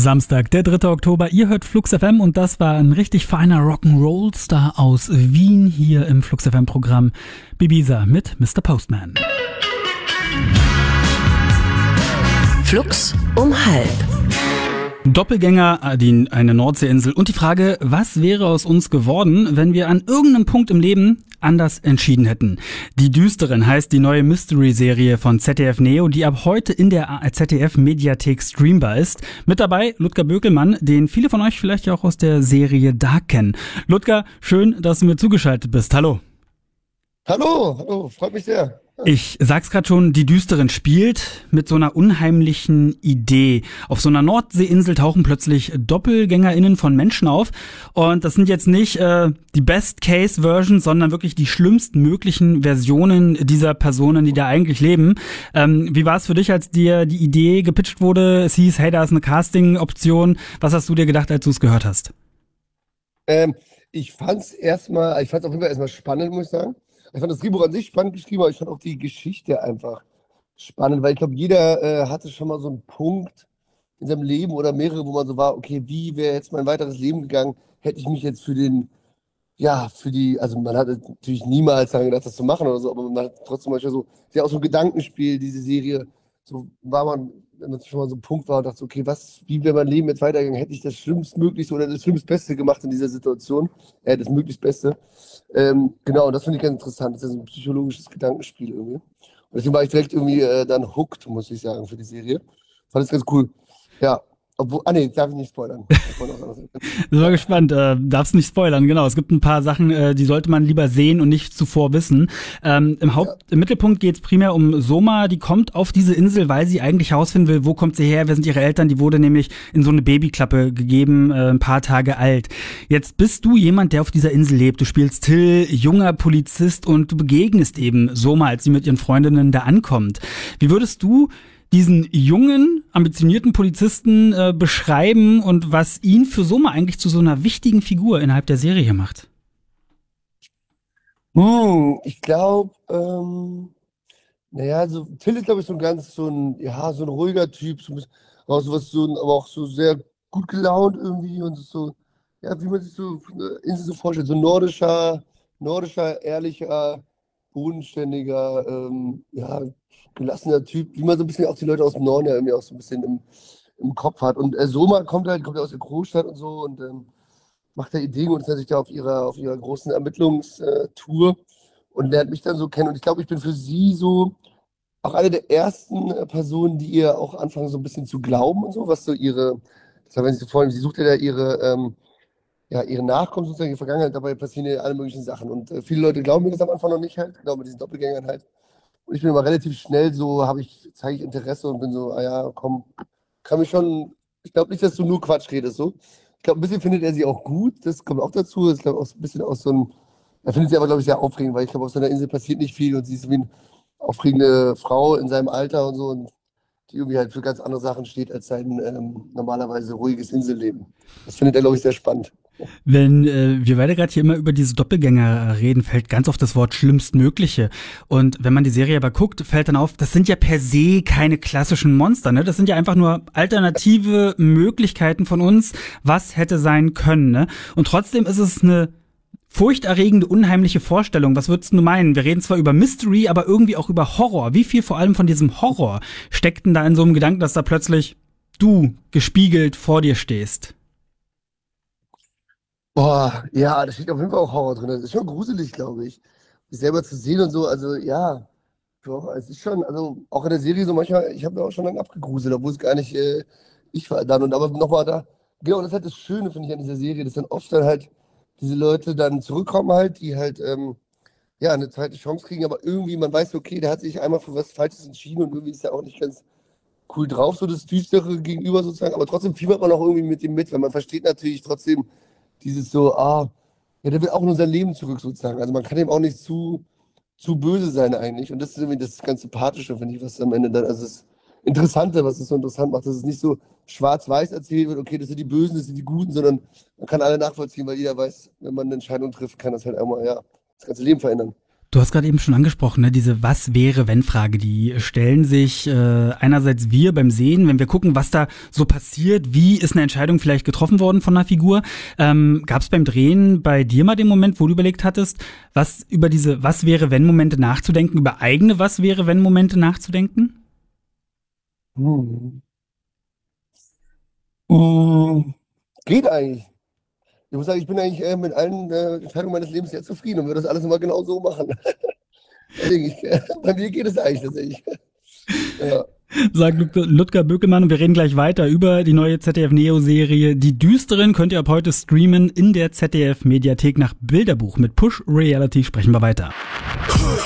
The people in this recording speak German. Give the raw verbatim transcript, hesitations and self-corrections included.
Samstag, der dritte Oktober. Ihr hört Flux F M und das war ein richtig feiner Rock'n'Roll-Star aus Wien hier im Flux F M-Programm Ibiza mit Mister Postman. Flux um halb. Doppelgänger, die, eine Nordseeinsel und die Frage, was wäre aus uns geworden, wenn wir an irgendeinem Punkt im Leben anders entschieden hätten. Die Düsteren heißt die neue Mystery-Serie von Z D F Neo, die ab heute in der Z D F-Mediathek streambar ist. Mit dabei Ludger Bökelmann, den viele von euch vielleicht ja auch aus der Serie Dark kennen. Ludger, schön, dass du mir zugeschaltet bist. Hallo. Hallo, hallo, freut mich sehr. Ich sag's gerade schon, die Düsteren spielt mit so einer unheimlichen Idee. Auf so einer Nordseeinsel tauchen plötzlich DoppelgängerInnen von Menschen auf. Und das sind jetzt nicht äh, die Best-Case-Version, sondern wirklich die schlimmstmöglichen Versionen dieser Personen, die da eigentlich leben. Ähm, wie war es für dich, als dir die Idee gepitcht wurde? Es hieß, hey, da ist eine Casting-Option. Was hast du dir gedacht, als du es gehört hast? Ähm, ich fand's erstmal, ich fand's auf jeden Fall erstmal spannend, muss ich sagen. Ich fand das Drehbuch an sich spannend geschrieben, aber ich fand auch die Geschichte einfach spannend, weil ich glaube, jeder äh, hatte schon mal so einen Punkt in seinem Leben oder mehrere, wo man so war, okay, wie wäre jetzt mein weiteres Leben gegangen, hätte ich mich jetzt für den, ja, für die, also man hat natürlich niemals daran gedacht, das zu machen oder so, aber man hat trotzdem manchmal so, ja auch so ein Gedankenspiel, diese Serie, so war man, wenn man schon mal so ein Punkt war und dachte, okay, was, wie wäre mein Leben jetzt weitergegangen, hätte ich das Schlimmstmöglichste oder das Schlimmstbeste gemacht in dieser Situation, äh, das möglichst Beste. Ähm, genau, und das finde ich ganz interessant. Das ist ja so ein psychologisches Gedankenspiel irgendwie. Und deswegen war ich direkt irgendwie äh, dann hooked, muss ich sagen, für die Serie. Fand es ganz cool. Ja, obwohl, ah nee, darf ich nicht spoilern. Ich war gespannt, äh, darfst nicht spoilern, genau. Es gibt ein paar Sachen, äh, die sollte man lieber sehen und nicht zuvor wissen. Ähm, im, Haupt, ja. im Mittelpunkt geht es primär um Soma, die kommt auf diese Insel, weil sie eigentlich herausfinden will, wo kommt sie her, wer sind ihre Eltern, die wurde nämlich in so eine Babyklappe gegeben, äh, ein paar Tage alt. Jetzt bist du jemand, der auf dieser Insel lebt. Du spielst Till, junger Polizist und du begegnest eben Soma, als sie mit ihren Freundinnen da ankommt. Wie würdest du diesen jungen, ambitionierten Polizisten äh, beschreiben und was ihn für Soma eigentlich zu so einer wichtigen Figur innerhalb der Serie macht? Hm, ich glaube, ähm, naja, so, Till ist, glaube ich, so ein ganz, so ein, ja, so ein ruhiger Typ, so ein bisschen, aber, sowas, so ein, aber auch so sehr gut gelaunt irgendwie und so, ja, wie man sich so eine Insel so vorstellt, so ein nordischer, nordischer, ehrlicher, bodenständiger, ähm, ja, gelassener Typ, wie man so ein bisschen auch die Leute aus dem Norden ja irgendwie auch so ein bisschen im, im Kopf hat. Und äh, Soma kommt halt, kommt ja aus der Großstadt und so und ähm, macht da Ideen und ist natürlich da auf ihrer, auf ihrer großen Ermittlungstour und lernt mich dann so kennen. Und ich glaube, ich bin für sie so auch eine der ersten äh, Personen, die ihr auch anfangen, so ein bisschen zu glauben und so, was so ihre, das war, wenn sie so vorhin, sie sucht ja da ihre, ähm, ja, ihre Nachkommen sozusagen, ihre Vergangenheit, dabei passieren ja alle möglichen Sachen. Und äh, viele Leute glauben mir das am Anfang noch nicht halt, genau mit diesen Doppelgängern halt. Und ich bin aber relativ schnell so, habe ich, zeige ich Interesse und bin so, ah ja, komm, kann mich schon, ich glaube nicht, dass du nur Quatsch redest, so. Ich glaube, ein bisschen findet er sie auch gut, das kommt auch dazu. Ich glaube, auch so ein bisschen aus so einem, er findet sie aber, glaube ich, sehr aufregend, weil ich glaube, auf so einer Insel passiert nicht viel und sie ist wie eine aufregende Frau in seinem Alter und so und die irgendwie halt für ganz andere Sachen steht als sein ähm, normalerweise ruhiges Inselleben. Das findet er, glaube ich, sehr spannend. Wenn äh, wir beide gerade hier immer über diese Doppelgänger reden, fällt ganz oft das Wort Schlimmstmögliche. Und wenn man die Serie aber guckt, fällt dann auf, das sind ja per se keine klassischen Monster, ne? Das sind ja einfach nur alternative Möglichkeiten von uns, was hätte sein können, ne? Und trotzdem ist es eine furchterregende, unheimliche Vorstellung. Was würdest du meinen? Wir reden zwar über Mystery, aber irgendwie auch über Horror. Wie viel vor allem von diesem Horror steckt denn da in so einem Gedanken, dass da plötzlich du gespiegelt vor dir stehst? Boah, ja, da steht auf jeden Fall auch Horror drin. Das ist schon gruselig, glaube ich. Sich selber zu sehen und so, also ja, doch, es ist schon, also auch in der Serie so manchmal, ich habe mir auch schon lange abgegruselt, obwohl es gar nicht äh, ich war dann. Und aber nochmal da, genau, das ist halt das Schöne, finde ich, an dieser Serie, dass dann oft dann halt diese Leute dann zurückkommen halt, die halt, ähm, ja, eine zweite Chance kriegen, aber irgendwie, man weiß, okay, der hat sich einmal für was Falsches entschieden und irgendwie ist er auch nicht ganz cool drauf, so das Düstere gegenüber sozusagen, aber trotzdem fiebert man auch irgendwie mit ihm mit, weil man versteht natürlich trotzdem dieses so, ah, ja, der will auch nur sein Leben zurück sozusagen. Also man kann ihm auch nicht zu, zu böse sein eigentlich. Und das ist irgendwie das ganz Sympathische, finde ich, was am Ende dann, also das Interessante, was es so interessant macht, dass es nicht so schwarz-weiß erzählt wird, okay, das sind die Bösen, das sind die Guten, sondern man kann alle nachvollziehen, weil jeder weiß, wenn man eine Entscheidung trifft, kann das halt einmal, ja, das ganze Leben verändern. Du hast gerade eben schon angesprochen, ne, diese Was-wäre-wenn-Frage, die stellen sich äh, einerseits wir beim Sehen, wenn wir gucken, was da so passiert, wie ist eine Entscheidung vielleicht getroffen worden von einer Figur. Ähm, Gab es beim Drehen bei dir mal den Moment, wo du überlegt hattest, was über diese Was-wäre-wenn-Momente nachzudenken, über eigene Was-wäre-wenn-Momente nachzudenken? Hm. Hm. Geht eigentlich. Ich muss sagen, ich bin eigentlich äh, mit allen äh, Entscheidungen meines Lebens sehr zufrieden und würde das alles immer genau so machen. Deswegen, ich, äh, bei mir geht es eigentlich tatsächlich. Ja. Sagt Lud- Ludger Bökelmann, und wir reden gleich weiter über die neue Z D F-Neo-Serie Die Düsteren. Könnt ihr ab heute streamen in der Z D F-Mediathek. Nach Bilderbuch mit Push Reality sprechen wir weiter.